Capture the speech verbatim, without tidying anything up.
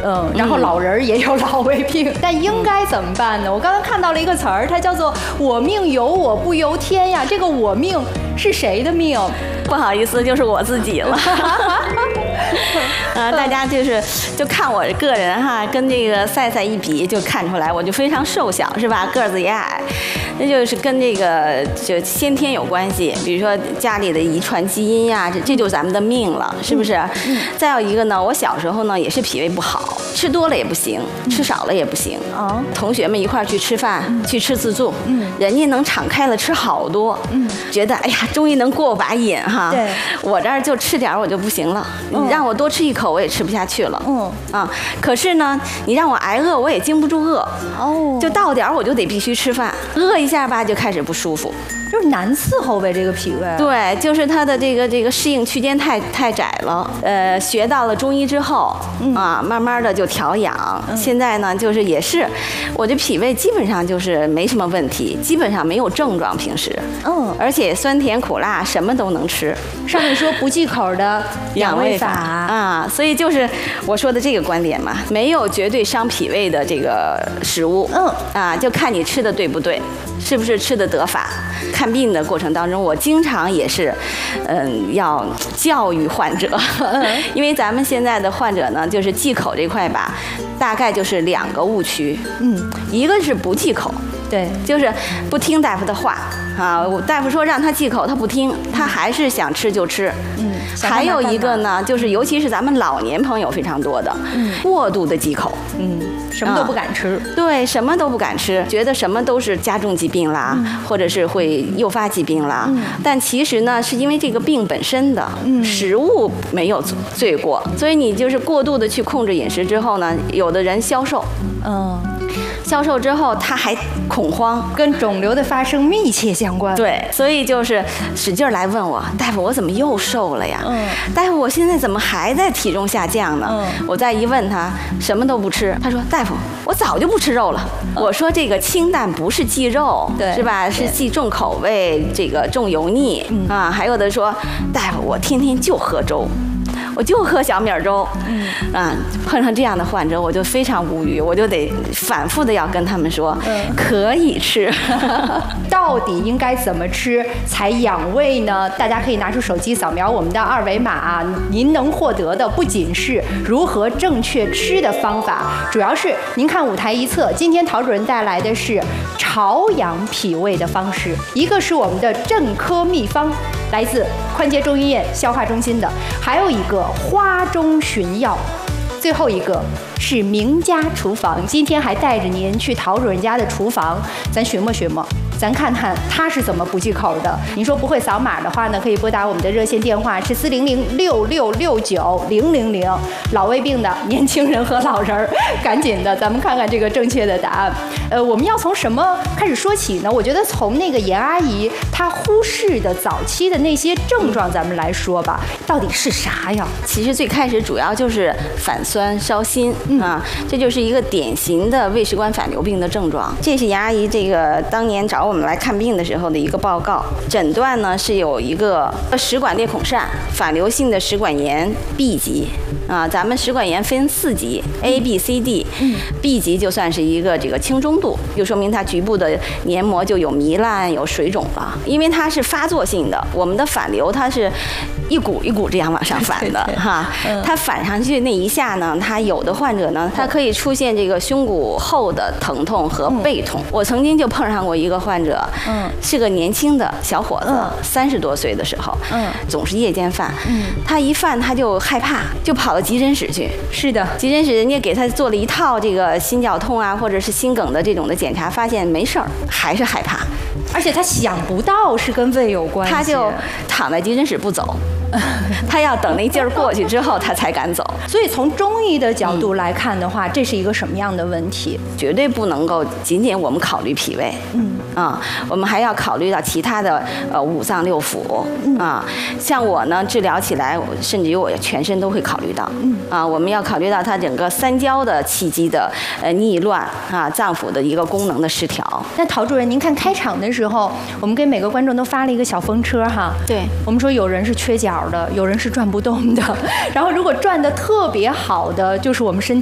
嗯，然后老人也有老胃病，嗯、但应该怎么办呢？我刚才看到了一个词儿，它叫做“我命由我不由天”呀。这个我命是谁的命？ 不好意思，就是我自己了。呃，大家就是就看我个人哈，跟这个赛赛一比就看出来，我就非常瘦小，是吧？个子也矮，那就是跟这个就先天有关系。比如说家里的遗传基因呀、啊，这这就是咱们的命了，是不是？嗯。再有一个呢，我小时候呢也是脾胃不好，吃多了也不行，吃少了也不行。哦。同学们一块儿去吃饭，嗯、去吃自助，嗯，人家能敞开了吃好多，嗯，觉得哎呀，终于能过把瘾哈。对。我这儿就吃点我就不行了，你让我多吃一口我也吃不下去了。嗯啊，可是呢，你让我挨饿我也经不住饿。哦，就到点我就得必须吃饭，饿一下吧就开始不舒服。 就是难伺候呗，这个脾胃。 对，就是它的这个这个适应区间太太窄了。呃，学到了中医之后，嗯、啊，慢慢的就调养。嗯、现在呢，就是也是，我这脾胃基本上就是没什么问题，基本上没有症状，平时。嗯。而且酸甜苦辣什么都能吃。 上面说不忌口的养胃法啊，所以就是我说的这个观点嘛，没有绝对伤脾胃的这个食物。嗯。啊，就看你吃的对不对，是不是吃的得法。看病的过程当中，我经常也是，嗯，要教育患者，因为咱们现在的患者呢，就是忌口这块吧，大概就是两个误区，嗯，一个是不忌口，对，就是不听大夫的话啊，大夫说让他忌口，他不听，他还是想吃就吃，嗯，还有一个呢，就是尤其是咱们老年朋友非常多的，嗯，过度的忌口， 嗯。什么都不敢吃、 嗯，对，什么都不敢吃，觉得什么都是加重疾病啦，嗯、或者是会诱发疾病啦。嗯、但其实呢，是因为这个病本身的、嗯、食物没有罪过，所以你就是过度的去控制饮食之后呢，有的人消瘦，嗯。消瘦之后他还恐慌， 跟肿瘤的发生密切相关。 对，所以就是使劲来问我，大夫我怎么又瘦了呀？嗯，大夫我现在怎么还在体重下降呢？嗯，我再一问他，什么都不吃，他说大夫我早就不吃肉了。嗯、我说这个清淡不是忌肉，对，是吧？是忌重口味，这个重油腻、嗯、啊。还有的说大夫我天天就喝粥。我就喝小米粥，嗯啊，碰上这样的患者，我就非常无语，我就得反复的要跟他们说，嗯、可以吃， 到底应该怎么吃才养胃呢？大家可以拿出手机扫描我们的二维码啊，您能获得的不仅是如何正确吃的方法，主要是您看舞台一侧，今天陶主任带来的是调养脾胃的方式，一个是我们的正科秘方，来自宽捷中医院消化中心的，还有一个花中寻药，最后一个是名家厨房。今天还带着您去陶主任家的厨房，咱寻摸寻摸，咱看看他是怎么不忌口的。您说不会扫码的话呢，可以拨打我们的热线电话是四零零六六六九零零零。老胃病的年轻人和老人儿，赶紧的，咱们看看这个正确的答案。呃，我们要从什么开始说起呢？我觉得从那个严阿姨她忽视的早期的那些症状，咱们来说吧，到底是啥呀？ 其实最开始主要就是反酸烧心、嗯、啊，这就是一个典型的胃食管反流病的症状。这是严阿姨这个当年找我们来看病的时候的一个报告，诊断呢是有一个食管裂孔疝反流性的食管炎 B 级啊，咱们食管炎分四级 A B C D， 嗯 B 级就算是一个这个轻中度，就说明它局部的黏膜就有糜烂有水肿了，因为它是发作性的，我们的反流它是一股一股这样往上反的对对哈，它反上去那一下呢，它有的患者呢，它可以出现这个胸骨后的疼痛和背痛。嗯、我曾经就碰上过一个患者，嗯，是个年轻的小伙子，三十、嗯、多岁的时候，嗯，总是夜间犯，嗯，他一犯他就害怕，就跑到急诊室去。 是的， 急诊室人家给他做了一套这个心绞痛啊，或者是心梗的这种的检查，发现没事儿，还是害怕， 而且他想不到是跟胃有关系， 他就躺在急诊室不走。他要等那劲儿过去之后，他才敢走。 所以从中医的角度来看的话，嗯、这是一个什么样的问题？ 绝对不能够仅仅我们考虑脾胃，嗯啊，我们还要考虑到其他的呃五脏六腑啊。像我呢，治疗起来，甚至于我全身都会考虑到，嗯啊，我们要考虑到它整个三焦的气机的呃逆乱啊，脏腑的一个功能的失调。 那陶主任，您看开场的时候，我们给每个观众都发了一个小风车哈， 对， 我们说有人是缺角的，有人是转不动的，然后如果转得特别好的，就是我们身体